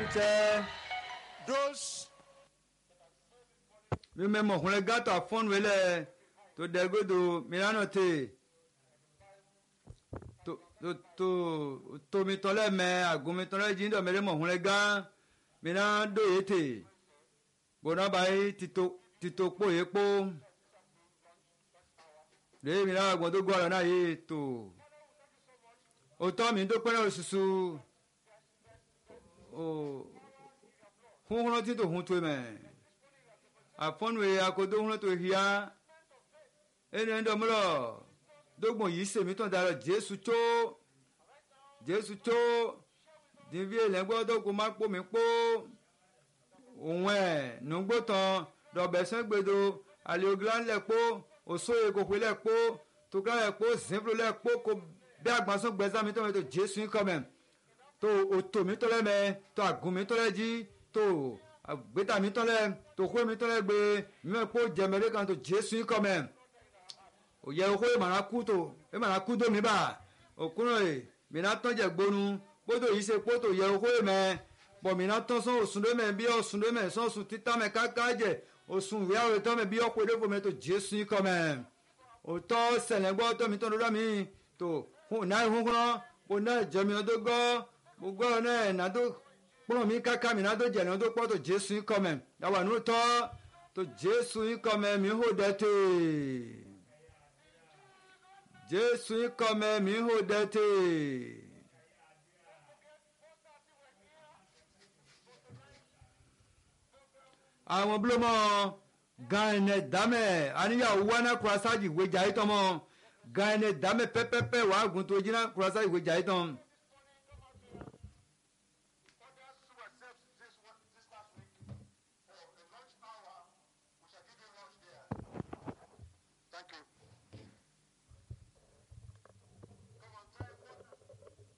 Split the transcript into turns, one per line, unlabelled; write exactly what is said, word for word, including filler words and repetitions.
tẹ́.
Those
mi mẹ́mọ̀ ọ̀húnrẹ́ gátọ̀ àfọ́nù ilẹ̀ tó dẹ́gbẹ́dọ̀ mìíràn tè tó tó tómi tọ́lẹ̀ mẹ́ àgùnmi tọ́lẹ̀ jíndọ̀ mẹ́rẹ́ mọ̀ ọ̀húnrẹ́ gán mìíràn dòye tè gbọ̀nà báyìí títò pò yé pò lèyí mìíràn àgbọ̀n tó gbọ́ ọ̀rọ̀ náà yé tó òtọ́ mi tó pẹ́rẹ́ òṣùṣù húnhúnrọ́ tí tó hún tó mẹ́ àfọ́nù akodo hún tó hìá ẹni ẹni dọ̀mọ́lọ̀ dógbòn yìí sèmi tán darọ̀ jésù tó jésù tó dìbí ẹlẹ́gbọ́ dọ́gbọ́n má pò mí pò òun ẹ̀ nùgbò tán dọ̀bẹ̀sẹ̀ gbèdò àlèoglá ńlẹ̀ pò òṣòye kòkó lẹ̀ pò tókà lẹ̀ pò zèmbro lẹ̀ pò kò bí àgbàsọ̀ gbẹ̀sà mi tó mi tó jésù yín kọ́ mẹ́ tó òtò mi tó lẹ́ mẹ́ tó àgùn mi tó lẹ́ jí tó àgbéta mi tó lẹ́ tó kó mi tó lẹ́ gbé mi mẹ́ pò jẹ̀mẹ́rẹ́ kan tó jésù yín kọ́ mẹ́ òye owó ìmọ̀ràn kú tó ìmọ̀ràn kú tó mi bá òkúrò ẹ̀ mìíràn tán jẹ̀ gbónú kótó yìí ṣe kótó yẹ owó ìmẹ̀ pọ̀ mìíràn tán sán òsùn lómẹ̀ bí òsùn lómẹ̀ sán òsùn títà mẹ́ káká jẹ̀ òsùn ìwé àwòrán tán mẹ́ bí ọ̀pọ̀ èdè fòmẹ́ tó jésù yín kọ́ mẹ́ òtọ́ sẹ̀lẹ̀ gbọ́ tó mi tán lọ́dọ̀ mi tó náà ìhúnkúrọ́ kò náà jẹ́mi ọdún gbọ́ gbogbo náà ẹ̀nà tó kúrò mi káká mìíràn tó jẹ̀ ní ọdún pọ̀ tó jésù yín kọ́ mẹ́ yàwó àánú tọ́ tó jésù yín kọ́ mẹ́ mi hó dẹ́tẹ̀ jésù yín kọ́ mẹ́ mi hó dẹ́tẹ̀. àwọn búlọ́mọ gan-an dámẹ́ àníyàwó wánà kúrásá ìwé jà yìí tán mọ́ gan-an dámẹ́ pẹ́pẹ́pẹ́ wàá gùn tó jiná kúrásá ìwé jà yìí tán.